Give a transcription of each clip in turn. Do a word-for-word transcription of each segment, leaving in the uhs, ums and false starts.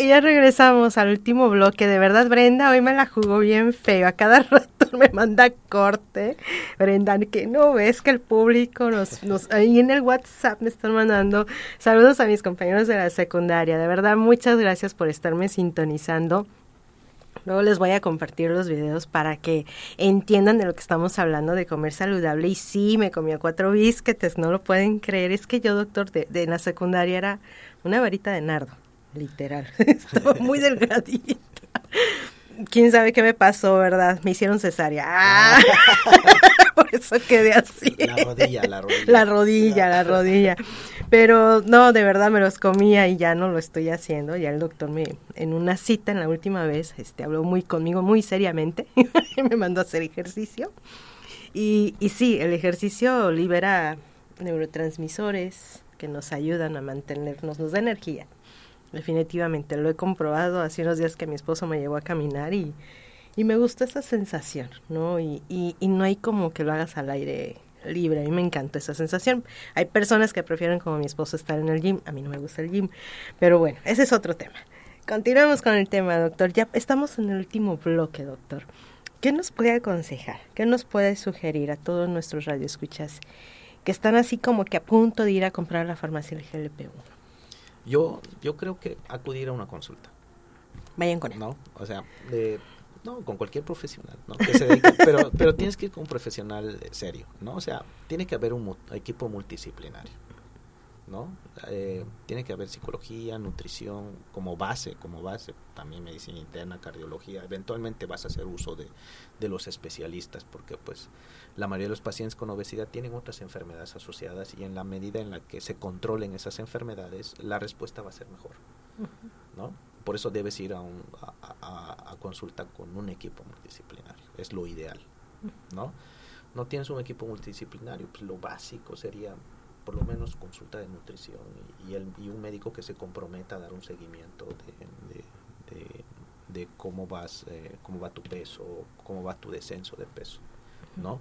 Y ya regresamos al último bloque. De verdad, Brenda hoy me la jugó bien feo. A cada rato me manda corte. Brenda, que no ves que el público nos, nos ahí en el WhatsApp me están mandando saludos a mis compañeros de la secundaria. De verdad, muchas gracias por estarme sintonizando. Luego les voy a compartir los videos para que entiendan de lo que estamos hablando, de comer saludable. Y sí, me comí cuatro bisquetes, no lo pueden creer. Es que yo, doctor, de, de la secundaria era una varita de nardo, literal. Estaba muy delgadita. ¿Quién sabe qué me pasó, verdad? Me hicieron cesárea. ¡Ah! Por eso quedé así. La rodilla, la rodilla. La rodilla, la rodilla. Pero no, de verdad me los comía y ya no lo estoy haciendo. Ya el doctor me, en una cita en la última vez, este, habló muy conmigo muy seriamente y me mandó a hacer ejercicio. Y, y sí, el ejercicio libera neurotransmisores que nos ayudan a mantenernos, nos da energía. Definitivamente, lo he comprobado hace unos días que mi esposo me llevó a caminar y, y me gusta esa sensación, ¿no? Y, y, y no hay como que lo hagas al aire libre, a mí me encanta esa sensación. Hay personas que prefieren, como mi esposo, estar en el gym, a mí no me gusta el gym, pero bueno, ese es otro tema. Continuamos con el tema, doctor. Ya estamos en el último bloque, doctor. ¿Qué nos puede aconsejar? ¿Qué nos puede sugerir a todos nuestros radioescuchas que están así como que a punto de ir a comprar a la farmacia el G L P uno? Yo, yo creo que acudir a una consulta. Vayan con él. ¿No? O sea, de, no, con cualquier profesional, ¿no? Que se dedique, pero, pero tienes que ir con un profesional serio, ¿no? O sea, tiene que haber un mu- equipo multidisciplinario, ¿no? Eh, tiene que haber psicología, nutrición, como base, como base, también medicina interna, cardiología. Eventualmente vas a hacer uso de, de los especialistas, porque pues la mayoría de los pacientes con obesidad tienen otras enfermedades asociadas y en la medida en la que se controlen esas enfermedades, la respuesta va a ser mejor, ¿no? Por eso debes ir a, un, a, a, a consulta con un equipo multidisciplinario, es lo ideal, ¿no? No tienes un equipo multidisciplinario, pues lo básico sería por lo menos consulta de nutrición y, y, el, y un médico que se comprometa a dar un seguimiento de, de, de, de cómo vas, eh, cómo va tu peso, cómo va tu descenso de peso, ¿no?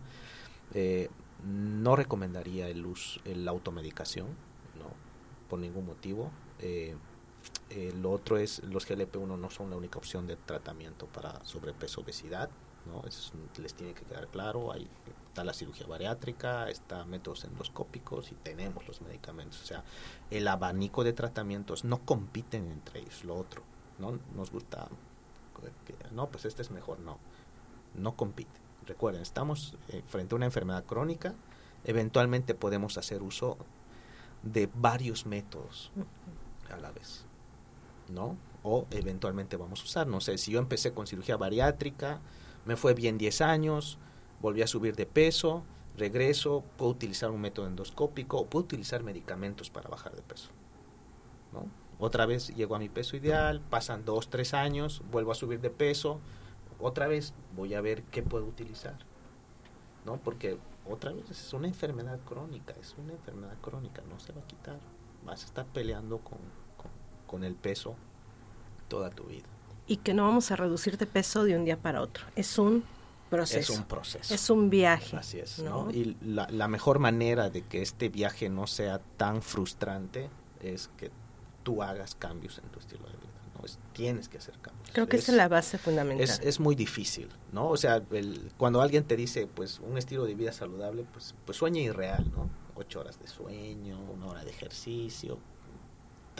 Eh, no recomendaría el uso, la automedicación, no, por ningún motivo. Eh, eh, lo otro es, los G L P uno no son la única opción de tratamiento para sobrepeso, obesidad, ¿no? Es, les tiene que quedar claro. Hay, está la cirugía bariátrica, está métodos endoscópicos y tenemos los medicamentos. O sea, el abanico de tratamientos no compiten entre ellos. Lo otro, ¿no? Nos gusta, que, no, pues este es mejor, no, no compite. Recuerden, estamos eh, frente a una enfermedad crónica, eventualmente podemos hacer uso de varios métodos a la vez, ¿no? O eventualmente vamos a usar, no sé, si yo empecé con cirugía bariátrica, me fue bien diez años, volví a subir de peso, regreso, puedo utilizar un método endoscópico o puedo utilizar medicamentos para bajar de peso, ¿no? Otra vez llego a mi peso ideal, pasan dos, tres años, vuelvo a subir de peso, otra vez voy a ver qué puedo utilizar, ¿no? Porque otra vez es una enfermedad crónica, es una enfermedad crónica, no se va a quitar, vas a estar peleando con, con, con el peso toda tu vida. Y que no vamos a reducir de peso de un día para otro, es un proceso. Es un proceso. Es un viaje. Así es, ¿no? ¿no? Y la, la mejor manera de que este viaje no sea tan frustrante es que tú hagas cambios en tu estilo de vida, ¿no? Es, tienes que hacer cambios. Creo que es, esa es la base fundamental. Es, es muy difícil, ¿no? O sea, el, cuando alguien te dice, pues, un estilo de vida saludable, pues, pues sueña irreal, ¿no? Ocho horas de sueño, una hora de ejercicio,